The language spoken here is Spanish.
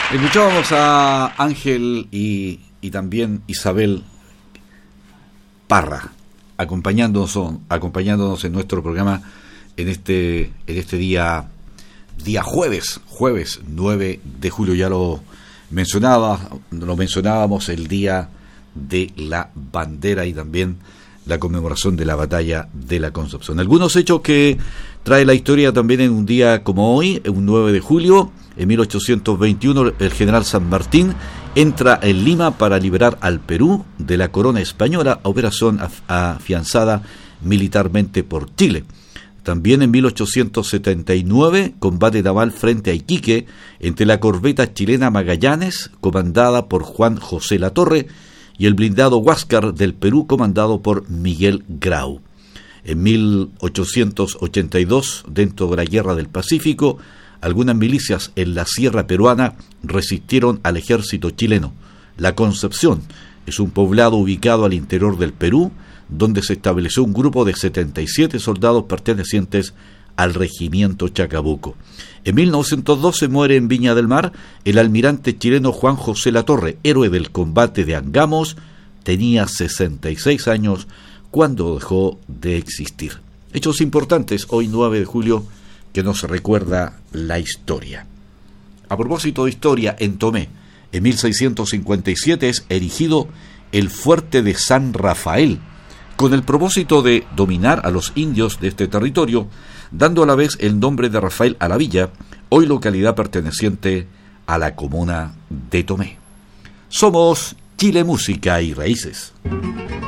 Escuchábamos a Ángel y también Isabel Parra acompañándonos en nuestro programa en este día jueves 9 de julio. Ya lo mencionábamos, el día de la bandera y también la conmemoración de la batalla de la Concepción. Algunos hechos que trae la historia también en un día como hoy, un 9 de julio. En 1821, el general San Martín entra en Lima para liberar al Perú de la corona española, operación afianzada militarmente por Chile. También en 1879, combate naval frente a Iquique entre la corbeta chilena Magallanes, comandada por Juan José Latorre, y el blindado Huáscar del Perú, comandado por Miguel Grau. En 1882, dentro de la Guerra del Pacífico, algunas milicias en la sierra peruana resistieron al ejército chileno. La Concepción es un poblado ubicado al interior del Perú, donde se estableció un grupo de 77 soldados pertenecientes al regimiento Chacabuco. En 1912 muere en Viña del Mar el almirante chileno Juan José Latorre, héroe del combate de Angamos. Tenía 66 años cuando dejó de existir. Hechos importantes hoy 9 de julio que nos recuerda la historia. A propósito de historia, en Tomé, en 1657 es erigido el fuerte de San Rafael, con el propósito de dominar a los indios de este territorio, dando a la vez el nombre de Rafael a la villa, hoy localidad perteneciente a la comuna de Tomé. Somos Chile Música y Raíces.